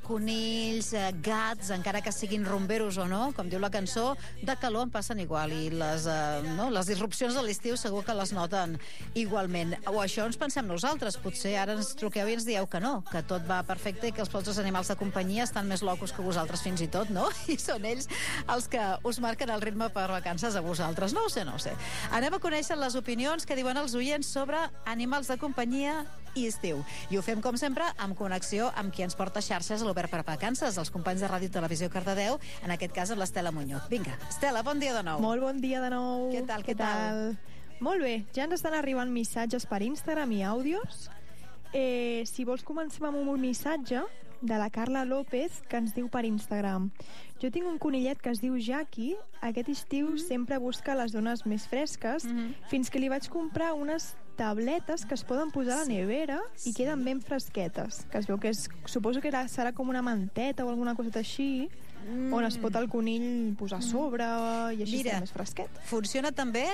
conills, gats, encara que siguin rumberos o no, com diu la cançó, de calor en passen igual, i les disrupcions de l'estiu segur que les noten igualment. O això ens pensem nosaltres, potser ara ens truqueu i ens dieu que no, que tot va perfecte i que els vostres animals de companyia estan més locos que vosaltres fins i tot, no? I són ells els que us marquen el ritme per vacances a vosaltres. No ho sé. Anem a conèixer les opinions que diuen els oients sobre animals de companyia i estiu. I ho fem, com sempre, amb connexió amb qui ens porta xarxes a l'Obert per Vacances, els companys de Ràdio i Televisió Cardedeu, en aquest cas amb l'Estela Muñoz. Vinga, Estela, bon dia de nou. Molt bon dia de nou. Què tal? Molt bé, ja ens estan arribant missatges per Instagram i àudios. Si vols, comencem amb un missatge de la Carla López, que ens diu per Instagram: jo tinc un conillet que es diu Jackie. Aquest estiu sempre busca les zones més fresques, fins que li vaig comprar unes tabletes que es poden posar a la nevera i queden ben fresquetes, que es veu que suposo que serà com una manteta o alguna coseta així, on es pot el conill posar a sobre i així serà més fresquet. Funciona també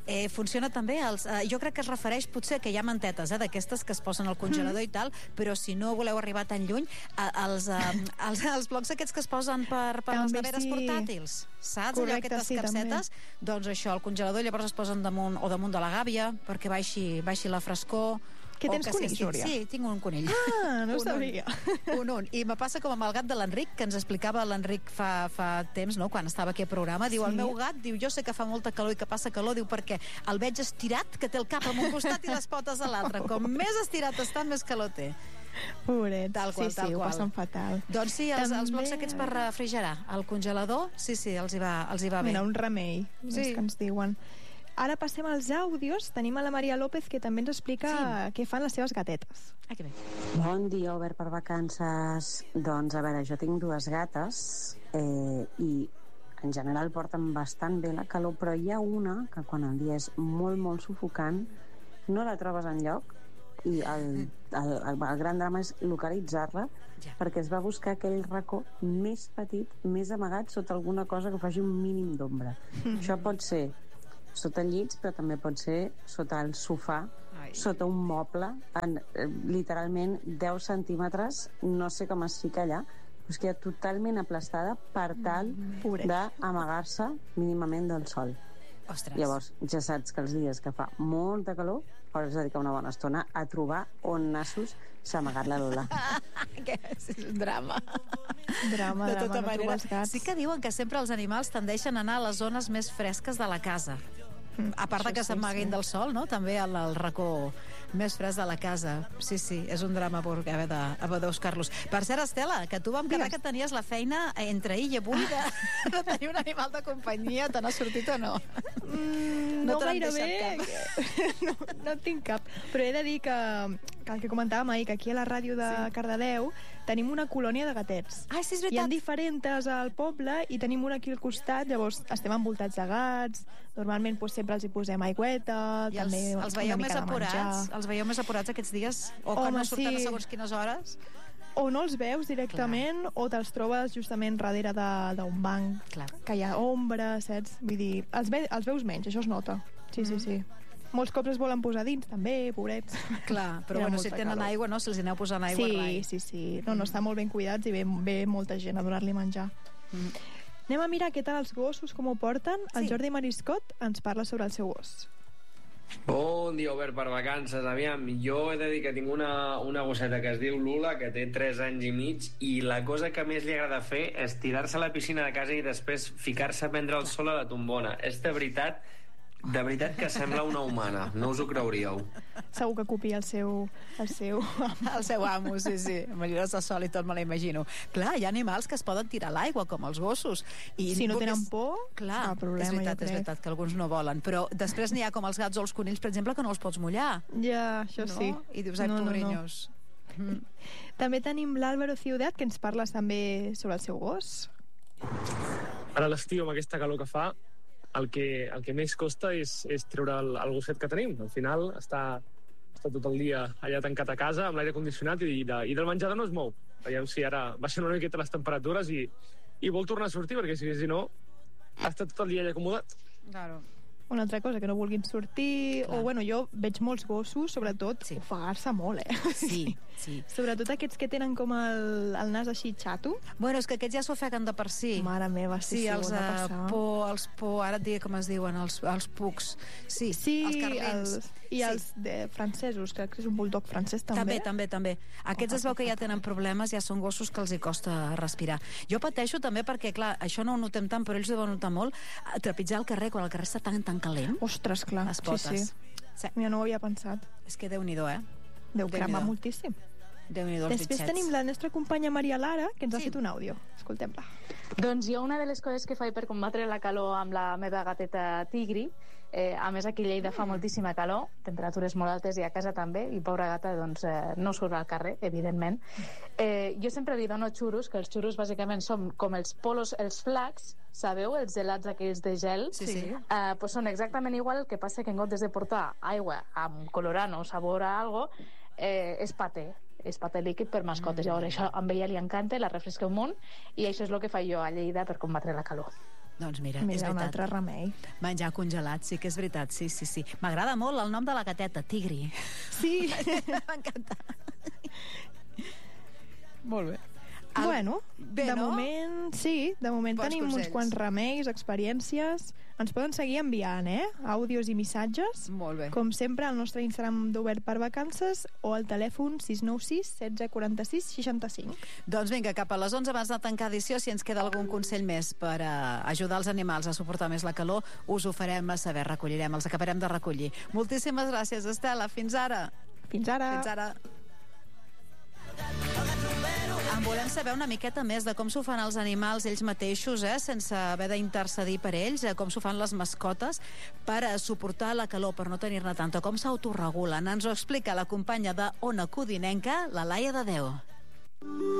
jo crec que es refereix potser que hi ha mantetes d'aquestes que es posen al congelador i tal, però si no voleu arribar tan lluny, els blocs aquests que es posen per les neveres portàtils, saps? Correcte, allò, aquestes capsetes, doncs això, al congelador, llavors es posen damunt de la gàbia perquè baixi la frescor. Que tens conill, Núria? Sí, tinc un conill. No ho sabia. I me passa com amb el gat de l'Enric, que ens explicava l'Enric fa temps, no?, quan estava aquí al programa. Diu, el meu gat, diu, jo sé que fa molta calor i que passa calor, diu, perquè el veig estirat, que té el cap a un costat i les potes a l'altre. Com més estirat està, més calor té. Pobret. Tal qual. Ho passen fatal. Doncs sí, els blocs aquests per refrigerar al congelador, sí, els hi va bé. Mira, un remei, que ens diuen. Ara passem als àudios. Tenim a la Maria López, que també ens explica què fan les seves gatetes. Que bé. Bon dia, Obert per Vacances. Doncs, a veure, jo tinc 2 gates i en general porten bastant bé la calor, però hi ha una que quan el dia és molt, molt sufocant no la trobes enlloc, i el gran drama és localitzar-la, perquè es va buscar aquell racó més petit, més amagat, sota alguna cosa que faci un mínim d'ombra. Això pot ser sota llits, però també pot ser sota el sofà, sota un moble, literalment 10 centímetres, no sé com es fica allà, però és que totalment aplastada per tal d'amagar-se mínimament del sol. Ostres. Llavors, ja saps que els dies que fa molta calor hauràs de dedicar una bona estona a trobar on nassos s'ha amagat la Lola. És un drama. De tota manera. Sí que diuen que sempre els animals tendeixen a anar a les zones més fresques de la casa. A part de que s'amaguin del sol, no? També al racó més fresc de la casa. Sí, és un drama haver de buscar-los. Per cert, Estela, que tu vam quedar que tenies la feina entre ahir i avui de tenir un animal de companyia. Te n'ha sortit o no? No gairebé. No tinc cap. Però he de dir que el que comentàvem ahir, que aquí a la ràdio de Cardedeu tenim una colònia de gatets. Sí, és veritat. Hi ha diferents al poble i tenim una aquí al costat, llavors estem envoltats de gats, normalment sempre els hi posem aigüeta, i també els veieu més apurats? Els veieu més apurats aquests dies? O que no surten a segons quines hores? O no els veus directament, o te'ls trobes justament darrere d'un banc, que hi ha ombra, saps? Vull dir, els veus menys, això es nota. Sí. Molts cops es volen posar dins, també, pobrets. Clar, però bueno, si tenen aigua, no? Si els aneu posant aigua, rai. Sí. No, estan molt ben cuidats i ve molta gent a donar-li menjar. Anem a mirar què tal els gossos, com ho porten. El Jordi Mariscot ens parla sobre el seu gos. Bon dia, Obert per Vacances. Aviam, jo he de dir que tinc una gosseta que es diu Lula, que té 3 anys i mig, i la cosa que més li agrada fer és tirar-se a la piscina de casa i després ficar-se a prendre el sol a la tombona. És de veritat que sembla una humana, no us ho creuríeu. Segur que copia el seu amo, sí. Amb llibres de sol i tot me l'imagino. Clar, hi ha animals que es poden tirar a l'aigua, com els gossos. I si no tenen por, clar, problema, és veritat que alguns no volen. Però després n'hi ha com els gats o els conills, per exemple, que no els pots mullar. Ja, això sí. I dius, ai, pobrenyos. També tenim l'Álvaro Ciudat, que ens parla també sobre el seu gos. Ara a l'estiu, amb aquesta calor que fa, el que més costa és treure el gosset que tenim. Al final està tot el dia allà tancat a casa amb l'aire condicionat i del menjador no es mou. Veiem si ara baixen una miqueta les temperatures i vol tornar a sortir, perquè si no ha estat tot el dia allà acomodat. Claro. una altra cosa, que no vulguin sortir, Clar. o bueno, jo veig molts gossos, sobretot, Sí. ofegar-se molt, Sí, sí. Sobretot aquests que tenen com el nas així xato. Bueno, és que aquests ja s'ofeguen de per si. Mare meva, sí, els ho ha de passar. por, ara et diré com es diuen, els pugs. Sí, els carlins. Els francesos, crec que és un bulldog francès també. També. Aquests es veu que ja tenen problemes, ja són gossos que els hi costa respirar. Jo pateixo també perquè, clar, això no ho notem tant, però ells ho deuen notar molt, trepitjar al carrer, quan el carrer està tan calent, Ostres, clar. les potes. Sí. Ja no ho havia pensat. És que Déu-n'hi-do, Deu cremar Déu-n'hi-do. moltíssim. Déu-n'hi-do els Després bitxets. tenim la nostra companya Maria Lara, que ens ha Sí. fet un àudio. Escoltem-la. Doncs jo una de les coses que faig per combatre la calor amb la meva gateta Tigri, a més aquí a Lleida fa moltíssima calor, temperatures molt altes i a casa també, i pobra gata doncs, no surt al carrer, evidentment. Jo sempre li dono xurros, que els xurros bàsicament són com els polos, els flacs, sabeu, els gelats aquells de gel? Sí. Pues són exactament igual, el que passa que en comptes de portar aigua amb colorant o sabor a algo, és paté líquid per mascotes. Llavors això a ella li encanta, la refresca un munt, i això és el que faig jo a Lleida per combatre la calor. Doncs mira, és Mira, un veritat. altre remei. Menjar congelat, sí que és veritat, sí. M'agrada molt el nom de la gateta, Tigri. Sí. M'encanta. Molt bé. Bueno, Bé, de no? moment, sí, de moment Bons tenim consells. uns quants remeis, experiències. Ens poden seguir enviant, àudios i missatges. Molt bé. Com sempre, al nostre Instagram d'Obert per Vacances o al telèfon 696 16 46 65. Doncs vinga, cap a les 11 abans de tancar edició, si ens queda algun consell més per ajudar els animals a suportar més la calor, us ho farem a saber, els acabarem de recollir. Moltíssimes gràcies, Estela. Fins ara. Fins ara. Fins ara. En volem saber una miqueta més de com s'ho fan els animals ells mateixos, sense haver d'intercedir per ells, com s'ho fan les mascotes per suportar la calor, per no tenir-ne tanta, com s'autoregulen. Ens ho explica la companya de Ona Codinenca, la Laia de Déu.